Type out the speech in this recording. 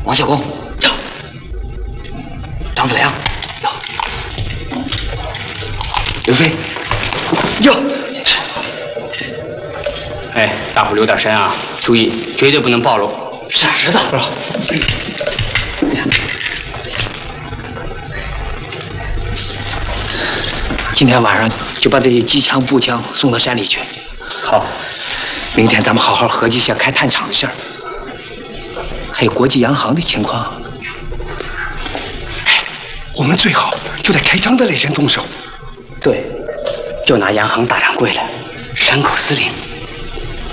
王小公，有；张子良，有；刘飞，有。 哎，大伙留点神啊，注意，绝对不能暴露。 是知道。今天晚上就把这些机枪、步枪送到山里去。 好， 明天咱们好好合计下开探厂的事儿，还有国际洋行的情况。 哎，我们最好就在开张的那天动手。 对，就拿洋行大掌柜的山口司令